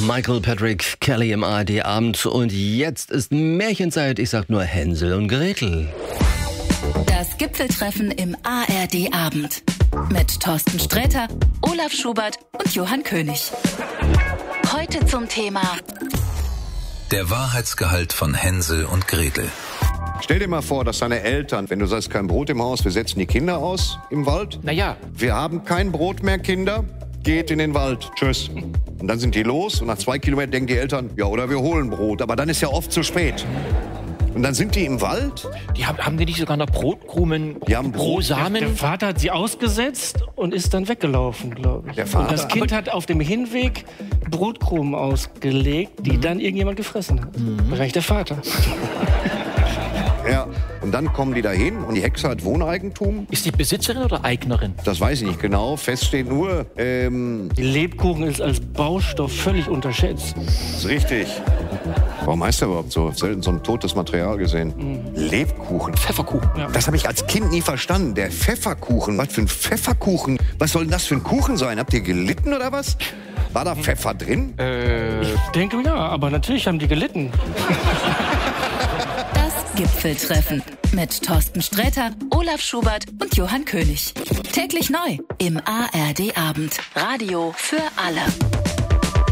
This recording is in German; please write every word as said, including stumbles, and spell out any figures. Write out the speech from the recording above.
Michael Patrick Kelly im A R D-Abend. Und jetzt ist Märchenzeit. Ich sag nur Hänsel und Gretel. Das Gipfeltreffen im A R D-Abend. Mit Thorsten Sträter, Olaf Schubert und Johann König. Heute zum Thema: Der Wahrheitsgehalt von Hänsel und Gretel. Stell dir mal vor, dass deine Eltern, wenn du sagst, kein Brot im Haus, wir setzen die Kinder aus im Wald. Naja. Wir haben kein Brot mehr, Kinder. Geht in den Wald. Tschüss. Und dann sind die los und nach zwei Kilometern denken die Eltern, ja, oder wir holen Brot. Aber dann ist ja oft zu spät. Und dann sind die im Wald. Die haben, haben die nicht sogar noch Brotkrumen Die haben pro Brot. Samen? Der Vater hat sie ausgesetzt und ist dann weggelaufen, glaube ich. Der Vater? Und das Kind hat auf dem Hinweg Brotkrumen ausgelegt, die mhm. dann irgendjemand gefressen hat. Mhm. Wahrscheinlich der Vater. Ja, und dann kommen die dahin und die Hexe hat Wohneigentum. Ist die Besitzerin oder Eignerin? Das weiß ich nicht genau. Fest steht nur, ähm... Die Lebkuchen ist als Baustoff völlig unterschätzt. ist richtig. Warum heißt der überhaupt so? Selten so ein totes Material gesehen. Mhm. Lebkuchen. Pfefferkuchen. Ja. Das habe ich als Kind nie verstanden. Der Pfefferkuchen. Was für ein Pfefferkuchen? Was soll denn das für ein Kuchen sein? Habt ihr gelitten oder was? War da Pfeffer drin? Äh, Ich denke ja, aber natürlich haben die gelitten. Gipfeltreffen mit Thorsten Sträter, Olaf Schubert und Johann König. Täglich neu im A R D-Abend. Radio für alle.